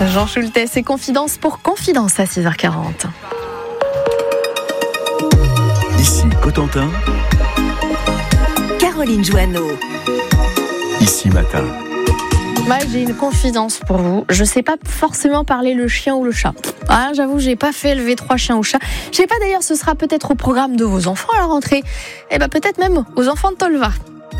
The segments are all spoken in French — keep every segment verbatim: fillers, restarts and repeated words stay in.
Jean Schultes et Confidence pour Confidence à six heures quarante. Ici Cotentin, Caroline Joanneau. Ici Matin. Moi, j'ai une confidence pour vous. Je sais pas forcément parler le chien ou le chat. Ah, j'avoue, j'ai pas fait élever trois chiens ou chats. Je sais pas d'ailleurs, ce sera peut-être au programme de vos enfants à la rentrée. Et ben peut-être même aux enfants de Tolva.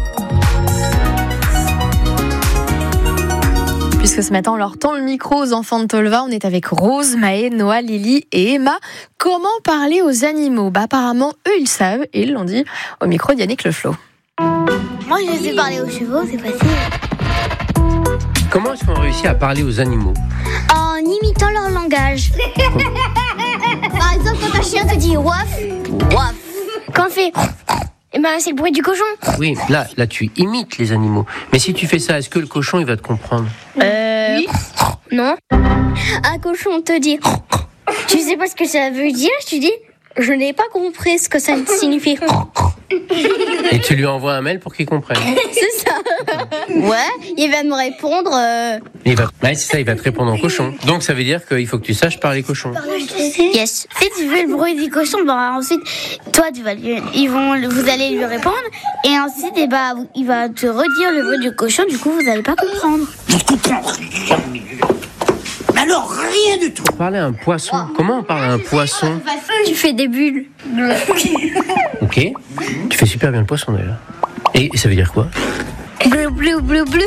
Puisque ce matin, on leur tend le micro aux enfants de Tolva. On est avec Rose, Maë, Noah, Lily et Emma. Comment parler aux animaux ? Bah apparemment, eux, ils savent et ils l'ont dit au micro d'Yannick Leflo. Moi, je sais parler aux chevaux, c'est facile. Comment est-ce qu'on réussit à parler aux animaux ? En imitant leur langage. Par exemple, quand un chien te dit waf, waf. Quand on fait, eh ben, c'est le bruit du cochon. Oui, là, là, tu imites les animaux. Mais si tu fais ça, est-ce que le cochon, il va te comprendre ? Euh... Oui. Non. Un cochon te dit, tu sais pas ce que ça veut dire, tu dis, je n'ai pas compris ce que ça signifie. Et tu lui envoies un mail pour qu'il comprenne. C'est ça. Ouais, il va me répondre. Euh... Il va... Ouais, c'est ça, il va te répondre en cochon. Donc ça veut dire qu'il faut que tu saches parler cochon. Yes. Si tu fais le bruit du cochon, bah ensuite, toi, tu vas lui... ils vont, vous allez lui répondre, et ensuite, eh bah, il va te redire le bruit du cochon. Du coup, vous n'allez pas comprendre. Je comprends rien. Alors rien du tout. Parler à un poisson. Comment on parle à un poisson ? Tu fais des bulles. Ok. Tu fais super bien le poisson d'ailleurs. Et ça veut dire quoi ? Bleu, bleu, bleu, bleu.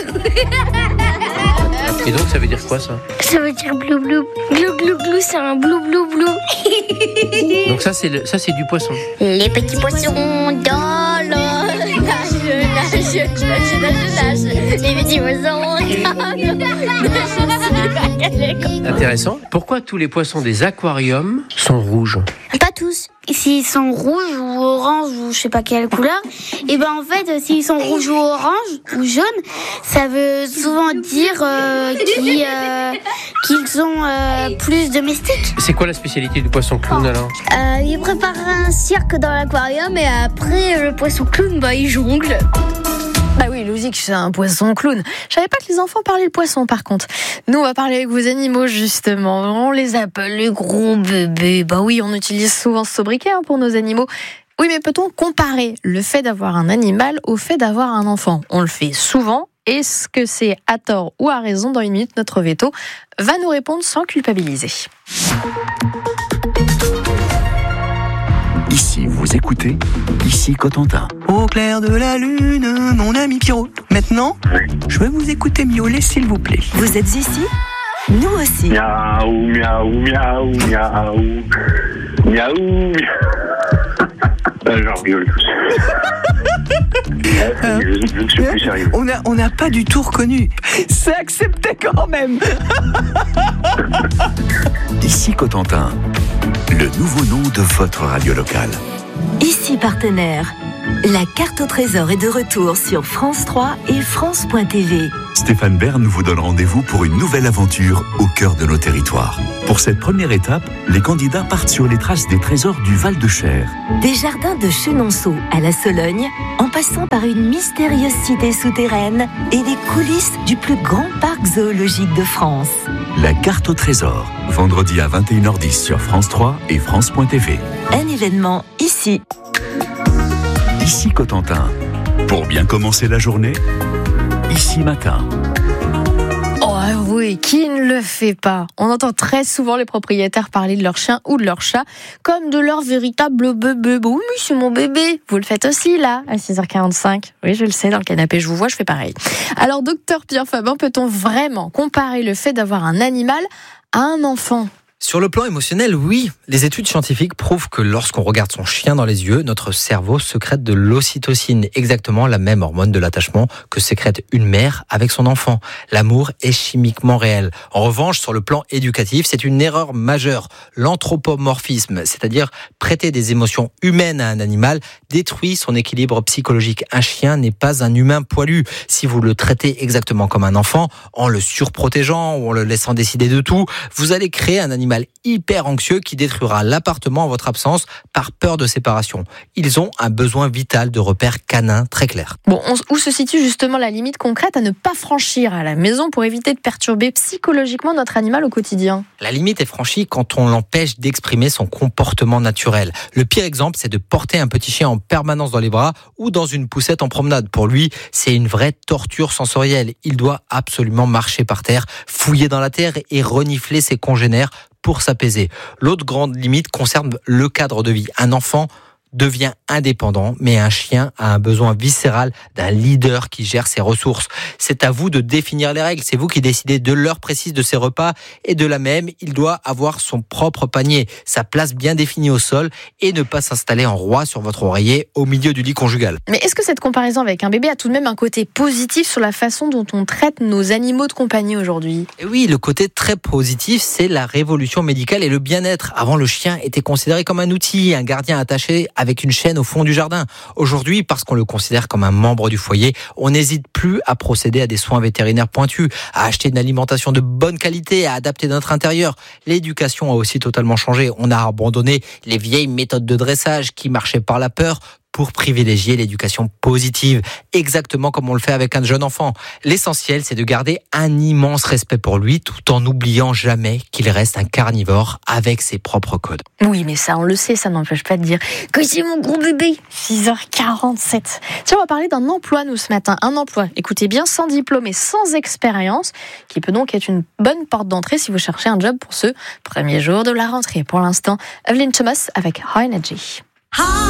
Et donc ça veut dire quoi ça ? Ça veut dire bleu, bleu. Glou, glou, glou, c'est un bleu, bleu, bleu. Donc ça c'est le... ça c'est du poisson. Les petits poissons dans l'eau. Nage, nage, nage, nage, nage. Les petits poissons dans l'eau. Intéressant. Pourquoi tous les poissons des aquariums sont rouges ? Pas tous. S'ils sont rouges ou oranges ou je sais pas quelle couleur, et ben en fait, s'ils sont rouges ou oranges ou jaunes, ça veut souvent dire euh, qu'ils, euh, qu'ils sont euh, plus domestiques. C'est quoi la spécialité du poisson clown alors ? euh, Ils préparent un cirque dans l'aquarium et après le poisson clown, bah il jongle. Bah oui, logique, c'est un poisson clown. Je savais pas que les enfants parlaient le poisson, par contre. Nous, on va parler avec vos animaux, justement. On les appelle les gros bébés. Bah oui, on utilise souvent ce sobriquet hein, pour nos animaux. Oui, mais peut-on comparer le fait d'avoir un animal au fait d'avoir un enfant ? On le fait souvent. Est-ce que c'est à tort ou à raison ? Dans une minute, notre veto va nous répondre sans culpabiliser. Ici vous écoutez, ici Cotentin. Au clair de la lune, mon ami Pierrot. Maintenant, je vais vous écouter miauler, s'il vous plaît. Vous êtes ici ? Nous aussi. Miaou, miaou, miaou, miaou. Miaou, miaou. J'en rigole tous. Hein je, je ne suis plus sérieux. On n'a on a pas du tout reconnu. C'est accepté quand même. Ici Cotentin, le nouveau nom de votre radio locale. Ici partenaire. La carte au trésor est de retour sur France trois et France point T V. Stéphane Bern vous donne rendez-vous pour une nouvelle aventure au cœur de nos territoires. Pour cette première étape, les candidats partent sur les traces des trésors du Val-de-Cher. Des jardins de Chenonceau à la Sologne, en passant par une mystérieuse cité souterraine et les coulisses du plus grand parc zoologique de France. La carte au trésor, vendredi à vingt et une heures dix sur France trois et France point T V. Un événement ici. Ici Cotentin. Pour bien commencer la journée, ici Matin. Oh oui, qui ne le fait pas ? On entend très souvent les propriétaires parler de leur chien ou de leur chat comme de leur véritable bébé. Bon, oui, c'est mon bébé. Vous le faites aussi là, à six heures quarante-cinq. Oui, je le sais, dans le canapé, je vous vois, je fais pareil. Alors, docteur Pierre Fabin, peut-on vraiment comparer le fait d'avoir un animal à un enfant ? Sur le plan émotionnel, oui. Les études scientifiques prouvent que lorsqu'on regarde son chien dans les yeux, notre cerveau sécrète de l'ocytocine, exactement la même hormone de l'attachement que sécrète une mère avec son enfant. L'amour est chimiquement réel. En revanche, sur le plan éducatif, c'est une erreur majeure. L'anthropomorphisme, c'est-à-dire prêter des émotions humaines à un animal, détruit son équilibre psychologique. Un chien n'est pas un humain poilu. Si vous le traitez exactement comme un enfant, en le surprotégeant ou en le laissant décider de tout, vous allez créer un animal hyper anxieux qui détruira l'appartement en votre absence par peur de séparation. Ils ont un besoin vital de repères canins très clair. Bon, on, où se situe justement la limite concrète à ne pas franchir à la maison pour éviter de perturber psychologiquement notre animal au quotidien? La limite est franchie quand on l'empêche d'exprimer son comportement naturel. Le pire exemple, c'est de porter un petit chien en permanence dans les bras ou dans une poussette en promenade. Pour lui, c'est une vraie torture sensorielle. Il doit absolument marcher par terre, fouiller dans la terre et renifler ses congénères pour s'apaiser. L'autre grande limite concerne le cadre de vie. Un enfant devient indépendant, mais un chien a un besoin viscéral d'un leader qui gère ses ressources. C'est à vous de définir les règles, c'est vous qui décidez de l'heure précise de ses repas et de la même, il doit avoir son propre panier, sa place bien définie au sol et ne pas s'installer en roi sur votre oreiller au milieu du lit conjugal. Mais est-ce que cette comparaison avec un bébé a tout de même un côté positif sur la façon dont on traite nos animaux de compagnie aujourd'hui? Et oui, le côté très positif, c'est la révolution médicale et le bien-être. Avant, le chien était considéré comme un outil, un gardien attaché avec une chaîne au fond du jardin. Aujourd'hui, parce qu'on le considère comme un membre du foyer, on n'hésite plus à procéder à des soins vétérinaires pointus, à acheter une alimentation de bonne qualité, à adapter notre intérieur. L'éducation a aussi totalement changé. On a abandonné les vieilles méthodes de dressage qui marchaient par la peur pour privilégier l'éducation positive, exactement comme on le fait avec un jeune enfant. L'essentiel, c'est de garder un immense respect pour lui, tout en n'oubliant jamais qu'il reste un carnivore avec ses propres codes. Oui, mais ça, on le sait, ça n'empêche pas de dire que c'est mon gros bébé. six heures quarante-sept. Tiens, on va parler d'un emploi, nous, ce matin. Un emploi, écoutez bien, sans diplôme et sans expérience, qui peut donc être une bonne porte d'entrée si vous cherchez un job pour ce premier jour de la rentrée. Pour l'instant, Evelyn Thomas avec High Energy.